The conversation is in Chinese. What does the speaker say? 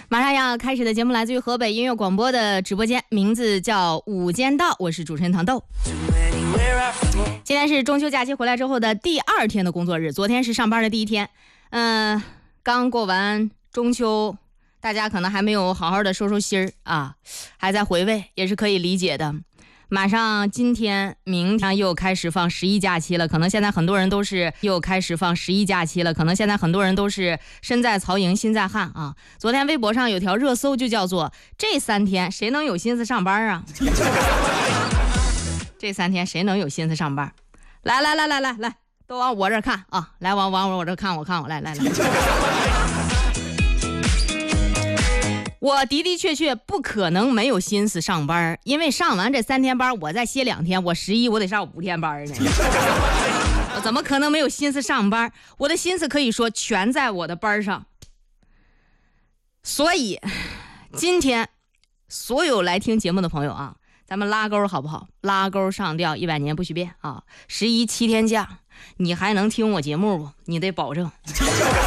马上要开始的节目来自于河北音乐广播的直播间，名字叫午间道，我是主持人糖豆。今天是中秋假期回来之后的第2天的工作日，昨天是上班的第1天。刚过完中秋，大家可能还没有好好的收心儿啊，还在回味，也是可以理解的。马上今天明天又开始放11假期了，可能现在很多人都是又开始放11假期了，可能现在很多人都是身在曹营心在汉啊。昨天微博上有条热搜就叫做这3天谁能有心思上班啊？这3天谁能有心思上班？来，都往我这儿看啊！来往我这儿看，我来。我的确不可能没有心思上班，因为上完这3天班，我再歇2天，我11我得上5天班呢。我怎么可能没有心思上班？我的心思可以说全在我的班上。所以今天所有来听节目的朋友啊，咱们拉钩好不好？拉钩上吊100年不许变啊！11 7天假，你还能听我节目不？你得保证。